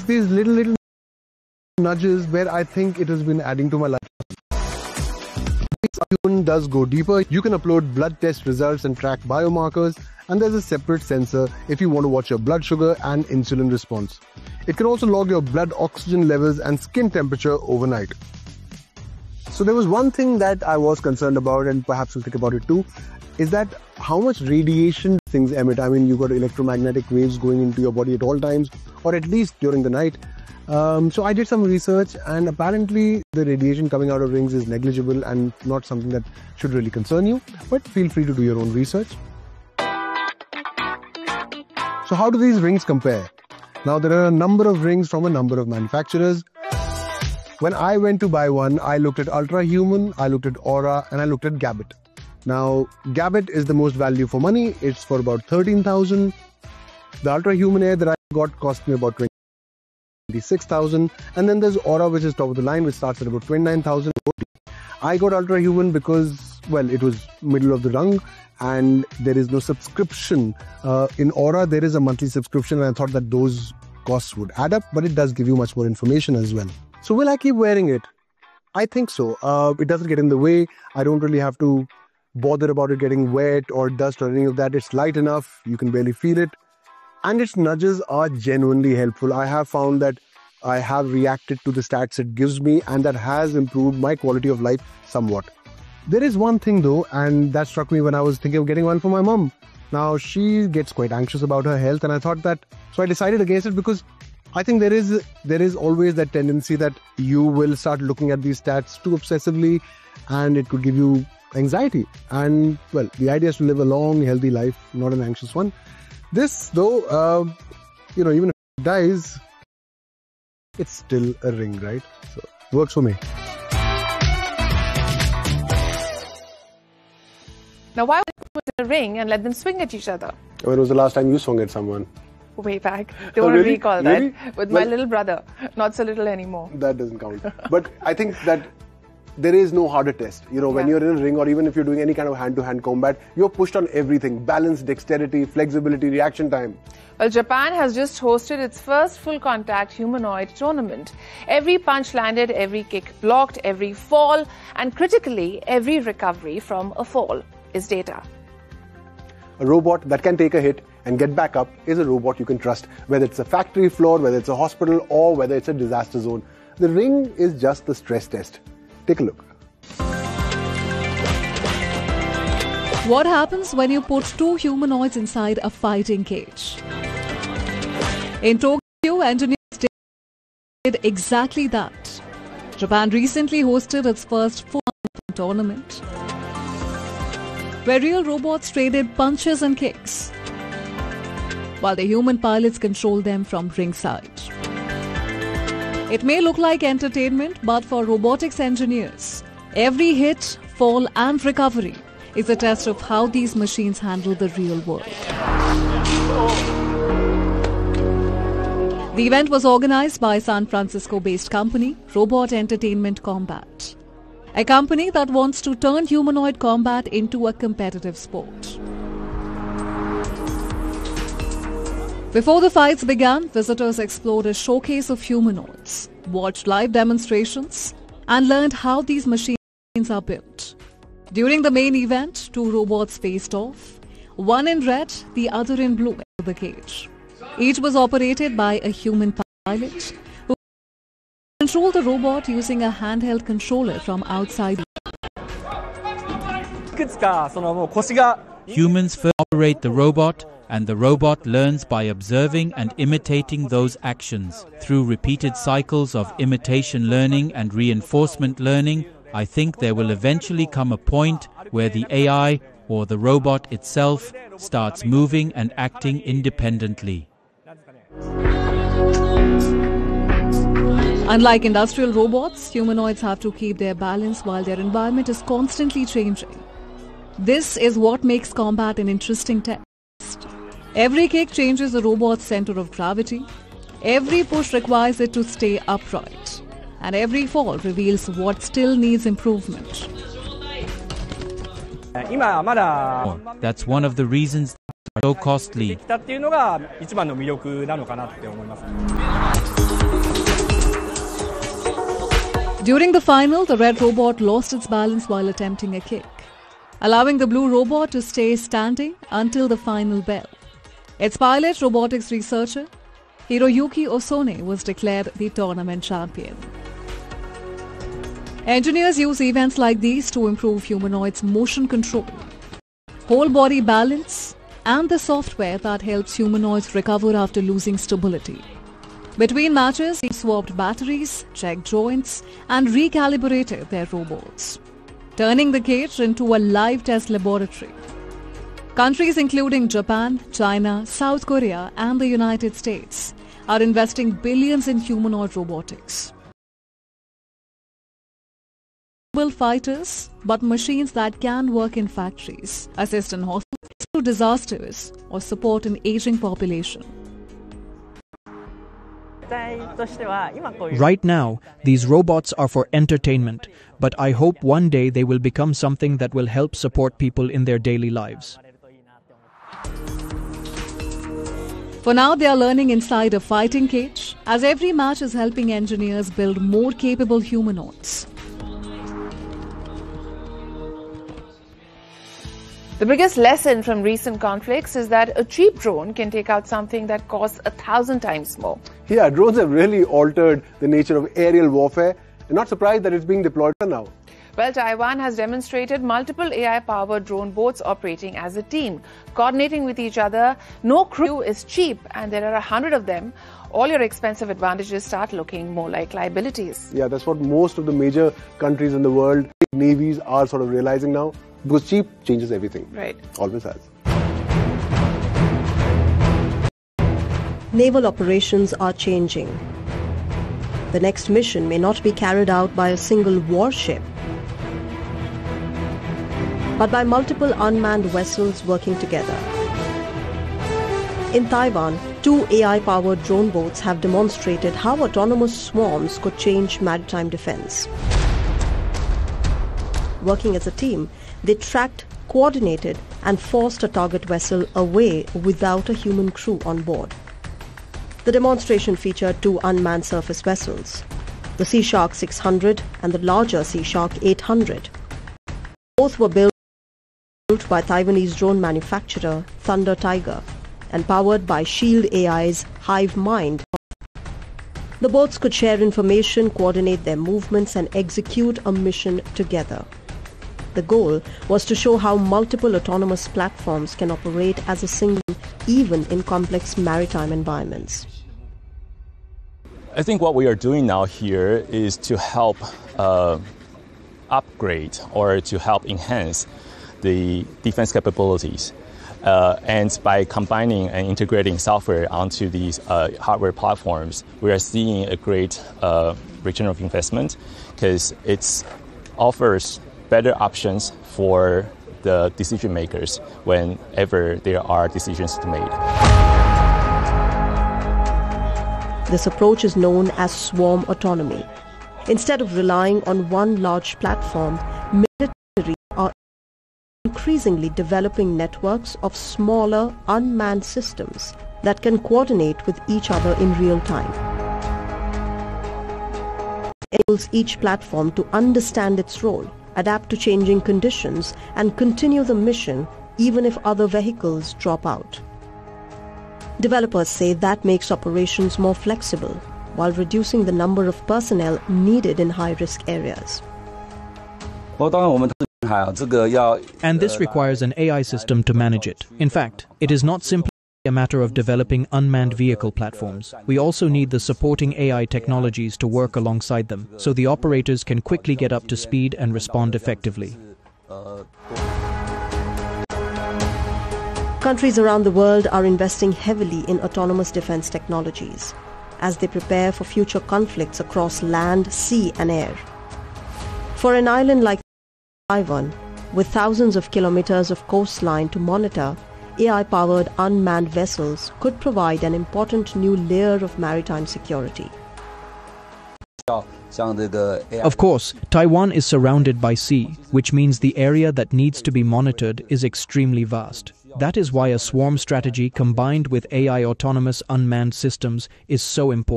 it's these little nudges where I think it has been adding to my life. Human does go deeper. You can upload blood test results and track biomarkers, and there's a separate sensor if you want to watch your blood sugar and insulin response. It can also log your blood oxygen levels and skin temperature overnight. So there was one thing that I was concerned about, and perhaps you'll think about it too, is that how much radiation things emit. I mean, you've got electromagnetic waves going into your body at all times, or at least during the night. So I did some research, and apparently the radiation coming out of rings is negligible and not something that should really concern you, but feel free to do your own research. So how do these rings compare? Now, there are a number of rings from a number of manufacturers. When I went to buy one, I looked at Ultrahuman, I looked at Oura, and I looked at Gabit. Now, Gabit is the most value for money. It's for about 13,000. The Ultrahuman Air that I got cost me about 26,000. And then there's Oura, which is top of the line, which starts at about 29,000. I got Ultrahuman because, well, it was middle of the rung, and there is no subscription. In Oura, there is a monthly subscription, and I thought that those costs would add up, but it does give you much more information as well. So will I keep wearing it? I think so. It doesn't get in the way. I don't really have to bother about it getting wet or dust or any of that. It's light enough. You can barely feel it. And its nudges are genuinely helpful. I have found that I have reacted to the stats it gives me, and that has improved my quality of life somewhat. There is one thing though, and that struck me when I was thinking of getting one for my mum. Now, she gets quite anxious about her health, and I thought that, so I decided against it, because I think there is always that tendency that you will start looking at these stats too obsessively, and it could give you anxiety. And well, the idea is to live a long, healthy life, not an anxious one. This though, even if it dies, it's still a ring, right? So it works for me. Now, why put a ring and let them swing at each other? When was the last time you swung at someone? Way back. Don't really? recall Really? that. With my little brother. Not so little anymore. That doesn't count. But I think that there is no harder test. When you're in a ring, or even if you're doing any kind of hand-to-hand combat, you're pushed on everything. Balance, dexterity, flexibility, reaction time. Well, Japan has just hosted its first full-contact humanoid tournament. Every punch landed, every kick blocked, every fall, and critically, every recovery from a fall is data. A robot that can take a hit and get back up is a robot you can trust, whether it's a factory floor, whether it's a hospital, or whether it's a disaster zone. The ring is just the stress test. Take a look. What happens when you put two humanoids inside a fighting cage? In Tokyo, engineers did exactly that. Japan recently hosted its first full-contact tournament, where real robots traded punches and kicks, while the human pilots controlled them from ringside. It may look like entertainment, but for robotics engineers, every hit, fall and recovery is a test of how these machines handle the real world. The event was organized by San Francisco-based company Robot Entertainment Combat, a company that wants to turn humanoid combat into a competitive sport. Before the fights began, visitors explored a showcase of humanoids, watched live demonstrations, and learned how these machines are built. During the main event, two robots faced off, one in red, the other in blue, in the cage. Each was operated by a human pilot who controlled the robot using a handheld controller from outside. Humans first operate the robot, and the robot learns by observing and imitating those actions. Through repeated cycles of imitation learning and reinforcement learning, I think there will eventually come a point where the AI or the robot itself starts moving and acting independently. Unlike industrial robots, humanoids have to keep their balance while their environment is constantly changing. This is what makes combat an interesting test. Every kick changes the robot's center of gravity, every push requires it to stay upright, and every fall reveals what still needs improvement. That's one of the reasons so costly. During the final, the red robot lost its balance while attempting a kick, allowing the blue robot to stay standing until the final bell. Its pilot, robotics researcher Hiroyuki Osone, was declared the tournament champion. Engineers use events like these to improve humanoids' motion control, whole body balance, and the software that helps humanoids recover after losing stability. Between matches, they swapped batteries, checked joints, and recalibrated their robots, turning the cage into a live test laboratory. Countries including Japan, China, South Korea, and the United States are investing billions in humanoid robotics. Fighters, but machines that can work in factories, assist in hospitals to disasters, or support an aging population. Right now, these robots are for entertainment, but I hope one day they will become something that will help support people in their daily lives. For now, they are learning inside a fighting cage, as every match is helping engineers build more capable humanoids. The biggest lesson from recent conflicts is that a cheap drone can take out something that costs 1,000 times more. Yeah, drones have really altered the nature of aerial warfare. I'm not surprised that it's being deployed now. Well, Taiwan has demonstrated multiple AI-powered drone boats operating as a team, coordinating with each other. No crew is cheap, and there are 100 of them. All your expensive advantages start looking more like liabilities. Yeah, that's what most of the major countries in the world, navies, are sort of realizing now. Because cheap changes everything. Right. Always has. Naval operations are changing. The next mission may not be carried out by a single warship, but by multiple unmanned vessels working together. In Taiwan, 2 AI-powered drone boats have demonstrated how autonomous swarms could change maritime defense. Working as a team, they tracked, coordinated, and forced a target vessel away without a human crew on board. The demonstration featured 2 unmanned surface vessels, the Sea Shark 600 and the larger Sea Shark 800. Both were built by Taiwanese drone manufacturer Thunder Tiger and powered by Shield AI's Hive Mind. The boats could share information, coordinate their movements, and execute a mission together. The goal was to show how multiple autonomous platforms can operate as a single, even in complex maritime environments. I think what we are doing now here is to help upgrade or to help enhance the defense capabilities. And by combining and integrating software onto these hardware platforms, we are seeing a great return of investment because it offers better options for the decision makers whenever there are decisions to be made. This approach is known as swarm autonomy. Instead of relying on one large platform, military are increasingly developing networks of smaller, unmanned systems that can coordinate with each other in real time. It enables each platform to understand its role, adapt to changing conditions, and continue the mission even if other vehicles drop out. Developers say that makes operations more flexible while reducing the number of personnel needed in high-risk areas. And this requires an AI system to manage it. In fact, it is not simply a matter of developing unmanned vehicle platforms. We also need the supporting AI technologies to work alongside them, so the operators can quickly get up to speed and respond effectively. Countries around the world are investing heavily in autonomous defense technologies as they prepare for future conflicts across land, sea, and air. For an island like Taiwan, with thousands of kilometers of coastline to monitor, AI-powered unmanned vessels could provide an important new layer of maritime security. Of course, Taiwan is surrounded by sea, which means the area that needs to be monitored is extremely vast. That is why a swarm strategy combined with AI autonomous unmanned systems is so important.